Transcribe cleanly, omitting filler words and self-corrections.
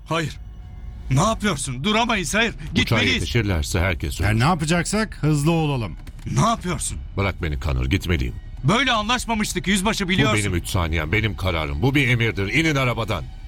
Hayır. Ne yapıyorsun? Duramayız, hayır. Uçağa Gitmeliyiz. yetişirlerse herkes ölür. Yani ne yapacaksak hızlı olalım. Ne yapıyorsun? Bırak beni Kanır, gitmeliyim. Böyle anlaşmamıştık yüzbaşı, Bu biliyorsun. benim 3 saniyem, benim kararım. Bu bir emirdir. İnin arabadan.